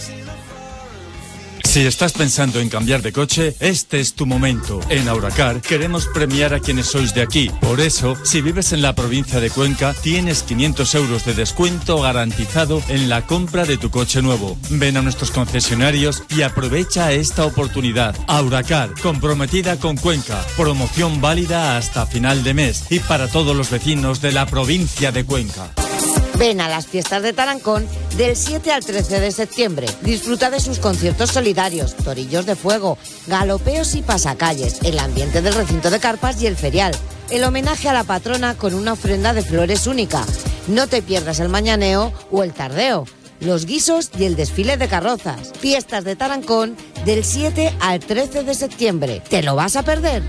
Si estás pensando en cambiar de coche, este es tu momento. En Auracar queremos premiar a quienes sois de aquí. Por eso, si vives en la provincia de Cuenca, tienes 500 euros de descuento garantizado en la compra de tu coche nuevo. Ven a nuestros concesionarios y aprovecha esta oportunidad. Auracar, comprometida con Cuenca. Promoción válida hasta final de mes y para todos los vecinos de la provincia de Cuenca. Ven a las fiestas de Tarancón del 7 al 13 de septiembre. Disfruta de sus conciertos solidarios, torillos de fuego, galopeos y pasacalles, el ambiente del recinto de carpas y el ferial. El homenaje a la patrona con una ofrenda de flores única. No te pierdas el mañaneo o el tardeo, los guisos y el desfile de carrozas. Fiestas de Tarancón del 7 al 13 de septiembre. ¿Te lo vas a perder?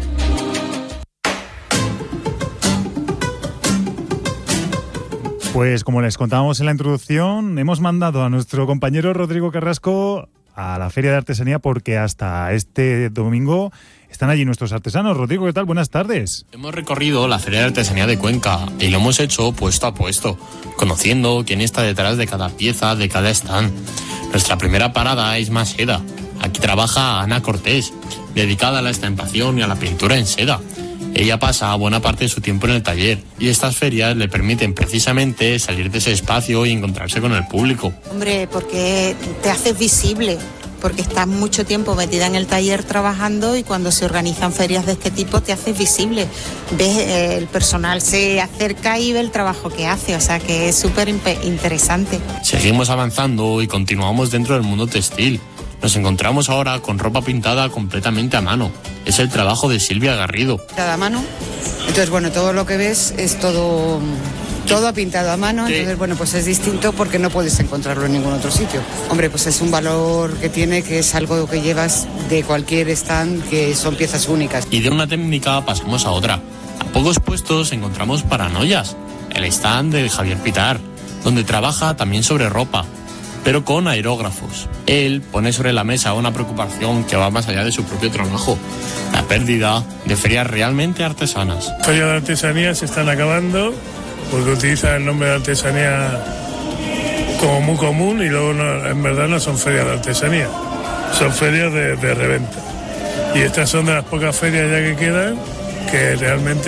Pues como les contábamos en la introducción, hemos mandado a nuestro compañero Rodrigo Carrasco a la Feria de Artesanía porque hasta este domingo están allí nuestros artesanos. Rodrigo, ¿qué tal? Buenas tardes. Hemos recorrido la Feria de Artesanía de Cuenca y lo hemos hecho puesto a puesto, conociendo quién está detrás de cada pieza, de cada stand. Nuestra primera parada es Maseda. Aquí trabaja Ana Cortés, dedicada a la estampación y a la pintura en seda. Ella pasa buena parte de su tiempo en el taller y estas ferias le permiten precisamente salir de ese espacio y encontrarse con el público. Hombre, porque te haces visible, porque estás mucho tiempo metida en el taller trabajando y cuando se organizan ferias de este tipo te haces visible. Ves, el personal se acerca y ve el trabajo que hace, o sea que es súper interesante. Seguimos avanzando y continuamos dentro del mundo textil. Nos encontramos ahora con ropa pintada completamente a mano. Es el trabajo de Silvia Garrido. Pintada a mano. Entonces, bueno, todo lo que ves es todo pintado a mano. Sí. Entonces, bueno, pues es distinto porque no puedes encontrarlo en ningún otro sitio. Hombre, pues es un valor que tiene, que es algo que llevas de cualquier stand, que son piezas únicas. Y de una técnica pasamos a otra. A pocos puestos encontramos Paranoias, el stand de Javier Pitar, donde trabaja también sobre ropa, pero con aerógrafos. Él pone sobre la mesa una preocupación que va más allá de su propio trabajo: la pérdida de ferias realmente artesanas. Ferias de artesanía se están acabando porque utilizan el nombre de artesanía como muy común y luego en verdad no son ferias de artesanía, son ferias de reventa. Y estas son de las pocas ferias ya que quedan que realmente